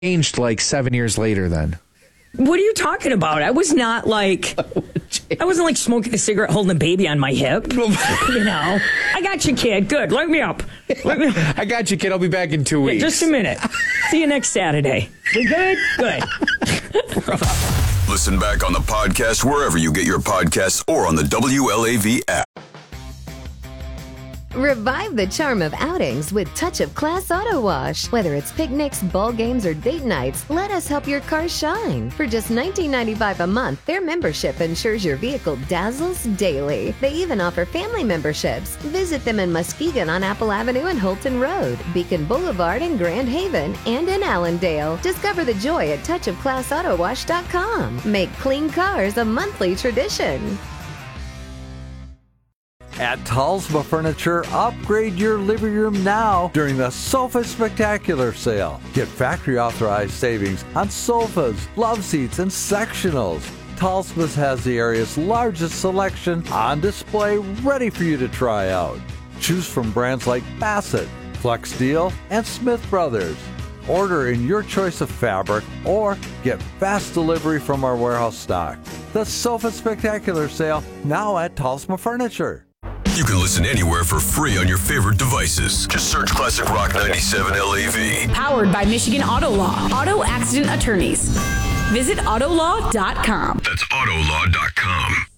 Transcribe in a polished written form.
changed like 7 years later then. What are you talking about? I was not like, I wasn't like smoking a cigarette, holding a baby on my hip. I got you, kid. Good. Let me up. I got you, kid. I'll be back in 2 weeks. Just a minute. See you next Saturday. We good? Good. Listen back on the podcast wherever you get your podcasts or on the WLAV app. Revive the charm of outings with Touch of Class Auto Wash. Whether it's picnics, ball games, or date nights, let us help your car shine. For just $19.95 a month, their membership ensures your vehicle dazzles daily. They even offer family memberships. Visit them in Muskegon on Apple Avenue and Holton Road, Beacon Boulevard in Grand Haven, and in Allendale. Discover the joy at touchofclassautowash.com. Make clean cars a monthly tradition. At Talsma Furniture, upgrade your living room now during the Sofa Spectacular Sale. Get factory-authorized savings on sofas, love seats, and sectionals. Talsma's has the area's largest selection on display ready for you to try out. Choose from brands like Bassett, Flex Steel, and Smith Brothers. Order in your choice of fabric or get fast delivery from our warehouse stock. The Sofa Spectacular Sale, now at Talsma Furniture. You can listen anywhere for free on your favorite devices. Just search Classic Rock 97 LAV. Powered by Michigan Auto Law. Auto accident attorneys. Visit autolaw.com. That's autolaw.com.